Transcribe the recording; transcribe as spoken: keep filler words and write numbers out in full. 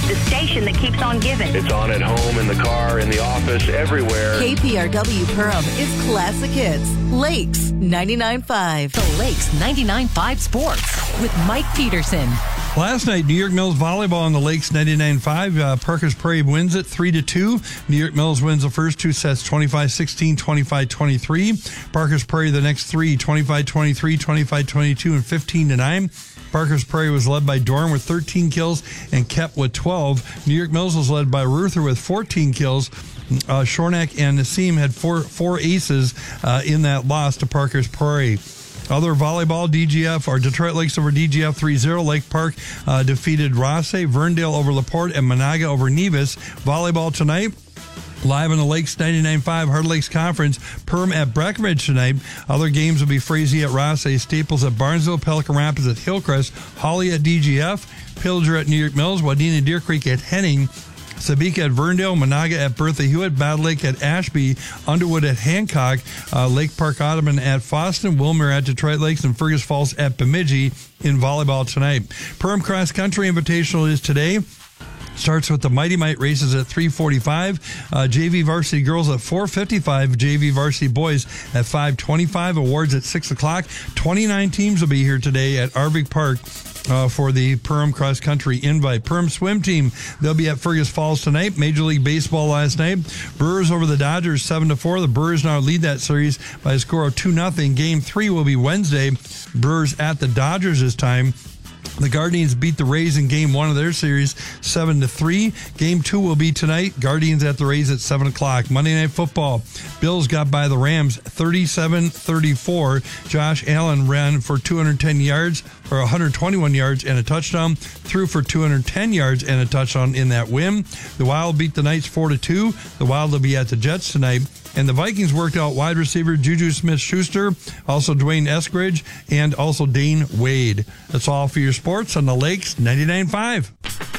the station that keeps on giving. It's on at home, in the car, in the office, everywhere. K P R W Perham is classic hits. Lakes ninety-nine point five. The Lakes ninety-nine point five Sports with Mike Peterson. Last night, New York Mills volleyball on the Lakes ninety-nine point five. Uh, Parker's Prairie wins it three to two. New York Mills wins the first two sets twenty-five sixteen, twenty-five twenty-three. Parker's Prairie the next three twenty-five twenty-three, twenty-five twenty-two, and fifteen to nine. Parker's Prairie was led by Dorn with thirteen kills and Kep with twelve. New York Mills was led by Ruther with fourteen kills. Uh, Shornack and Nassim had four four aces uh, in that loss to Parker's Prairie. Other volleyball, D G F, or Detroit Lakes over D G F three zero. Lake Park uh, defeated Rosse, Verndale over LaPorte, and Monaga over Nevis. Volleyball tonight. Live on the Lakes ninety-nine point five Hard Lakes Conference, Perm at Breckenridge tonight. Other games will be Frazee at Rosse, Staples at Barnesville, Pelican Rapids at Hillcrest, Hawley at D G F, Pillager at New York Mills, Wadena Deer Creek at Henning, Sabika at Verndale, Monaga at Bertha Hewitt, Battle Lake at Ashby, Underwood at Hancock, uh, Lake Park Ottoman at Foston, Wilmer at Detroit Lakes, and Fergus Falls at Bemidji in volleyball tonight. Perm Cross Country Invitational is today. Starts with the Mighty Might races at three forty-five. Uh, J V Varsity Girls at four fifty-five. J V Varsity Boys at five twenty-five. Awards at six o'clock. twenty-nine teams will be here today at Arvik Park uh, for the Perm Cross Country Invite. Perm Swim Team, they'll be at Fergus Falls tonight. Major League Baseball last night. Brewers over the Dodgers seven to four. The Brewers now lead that series by a score of two nothing. Game three will be Wednesday. Brewers at the Dodgers this time. The Guardians beat the Rays in game one of their series seven to three. Game two will be tonight. Guardians at the Rays at seven o'clock. Monday Night Football. Bills got by the Rams thirty-seven thirty-four. Josh Allen ran for two hundred ten yards, or one hundred twenty-one yards and a touchdown. Threw for two hundred ten yards and a touchdown in that win. The Wild beat the Knights four to two. The Wild will be at the Jets tonight. And the Vikings worked out wide receiver Juju Smith-Schuster, also Dwayne Eskridge, and also Dane Wade. That's all for your sports on the Lakes ninety-nine point five.